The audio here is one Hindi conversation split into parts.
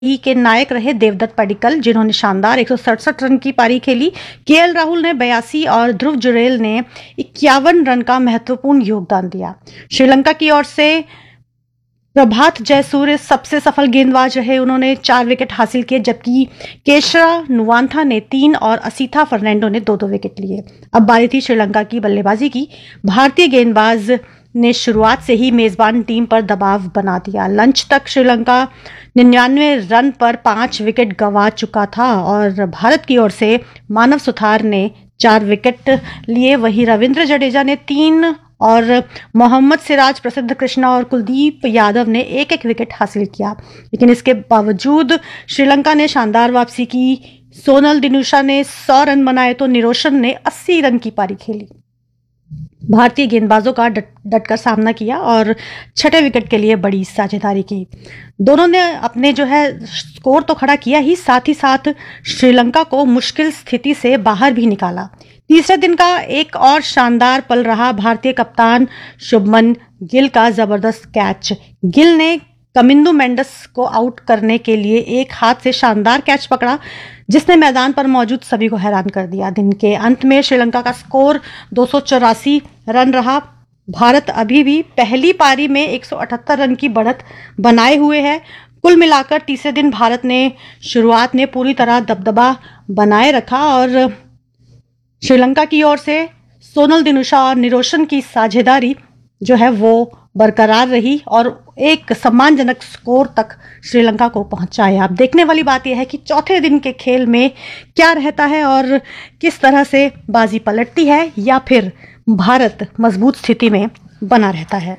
ही के नायक रहे देवदत्त पडिक्कल, जिन्होंने शानदार 167 रन की पारी खेली। केएल राहुल ने 82 और ध्रुव जुरेल ने 51 रन का महत्वपूर्ण योगदान दिया। श्रीलंका की ओर से प्रभात जयसूर्य सबसे सफल गेंदबाज रहे। उन्होंने 4 विकेट हासिल किए, जबकि केशरा नुवांथा ने 3 और असीथा फर्नांडो ने 2-2 विकेट लिए। अब बारी थी श्रीलंका की बल्लेबाजी की। भारतीय गेंदबाज ने शुरुआत से ही मेजबान टीम पर दबाव बना दिया। लंच तक श्रीलंका 99 रन पर 5 विकेट गंवा चुका था और भारत की ओर से मानव सुथार ने 4 विकेट लिए। वहीं रविंद्र जडेजा ने 3 और मोहम्मद सिराज, प्रसिद्ध कृष्णा और कुलदीप यादव ने 1-1 विकेट हासिल किया। लेकिन इसके बावजूद श्रीलंका ने शानदार वापसी की। सोनल दिनुशा ने 100 रन बनाए तो निरोशन ने 80 रन की पारी खेली। भारतीय गेंदबाजों का डटकर सामना किया और छठे विकेट के लिए बड़ी साझेदारी की। दोनों ने अपने स्कोर तो खड़ा किया ही, साथ ही साथ श्रीलंका को मुश्किल स्थिति से बाहर भी निकाला। तीसरे दिन का एक और शानदार पल रहा भारतीय कप्तान शुभमन गिल का जबरदस्त कैच। गिल ने कमिंदु मेंडिस को आउट करने के लिए एक हाथ से शानदार कैच पकड़ा, जिसने मैदान पर मौजूद सभी को हैरान कर दिया। दिन के अंत में श्रीलंका का स्कोर 284 रन रहा। भारत अभी भी पहली पारी में 178 रन की बढ़त बनाए हुए है। कुल मिलाकर तीसरे दिन भारत ने शुरुआत में पूरी तरह दबदबा बनाए रखा और श्रीलंका की ओर से सोनल दिनुशा और निरोशन की साझेदारी वो बरकरार रही और एक सम्मानजनक स्कोर तक श्रीलंका को पहुंचाया। अब देखने वाली बात यह है कि चौथे दिन के खेल में क्या रहता है और किस तरह से बाजी पलटती है, या फिर भारत मजबूत स्थिति में बना रहता है।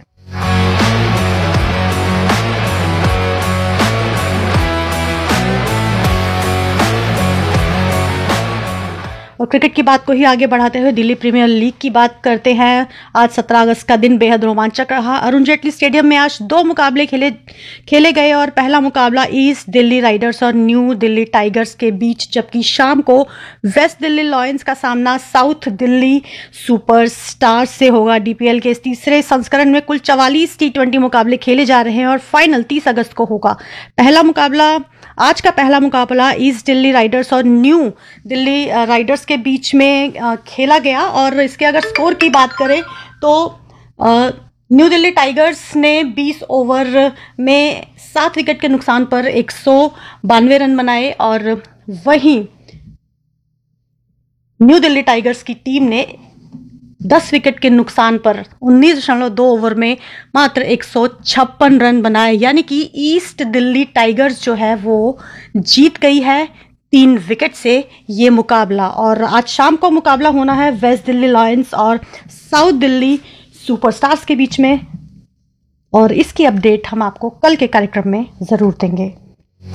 और क्रिकेट की बात को ही आगे बढ़ाते हुए दिल्ली प्रीमियर लीग की बात करते हैं। आज 17 अगस्त का दिन बेहद रोमांचक रहा। अरुण जेटली स्टेडियम में आज 2 मुकाबले खेले गए और पहला मुकाबला ईस्ट दिल्ली राइडर्स और न्यू दिल्ली टाइगर्स के बीच, जबकि शाम को वेस्ट दिल्ली लॉयंस का सामना साउथ दिल्ली सुपरस्टार्स से होगा। डीपीएल के इस तीसरे संस्करण में कुल 44 T20 मुकाबले खेले जा रहे हैं और फाइनल 30 अगस्त को होगा। आज का पहला मुकाबला ईस्ट दिल्ली राइडर्स और न्यू दिल्ली राइडर्स के बीच में खेला गया और इसके अगर स्कोर की बात करें तो न्यू दिल्ली टाइगर्स ने 20 ओवर में 7 विकेट के नुकसान पर 192 रन बनाए और वहीं न्यू दिल्ली टाइगर्स की टीम ने 10 विकेट के नुकसान पर 19.2 ओवर में मात्र 156 रन बनाए। यानी कि ईस्ट दिल्ली टाइगर्स वो जीत गई है 3 विकेट से ये मुकाबला। और आज शाम को मुकाबला होना है वेस्ट दिल्ली लॉयंस और साउथ दिल्ली सुपरस्टार्स के बीच में, और इसकी अपडेट हम आपको कल के कार्यक्रम में जरूर देंगे।